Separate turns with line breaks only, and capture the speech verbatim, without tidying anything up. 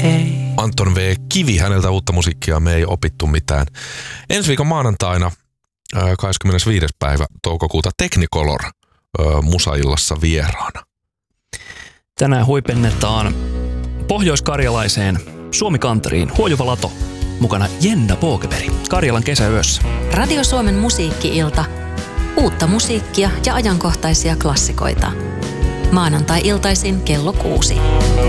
hei.
Anton V. Kivi, häneltä uutta musiikkia, me ei opittu mitään. Ensi viikon maanantaina kahdeskymmenesviides päivä toukokuuta Technicolor musaillassa vieraana.
Tänään huipennetaan pohjoiskarjalaiseen Suomi-kanteriin Huojuva Lato. Mukana Jenna Påkeberg Karjalan kesäyössä.
Radio Suomen musiikki-ilta. Uutta musiikkia ja ajankohtaisia klassikoita. Maanantai-iltaisin kello kuusi.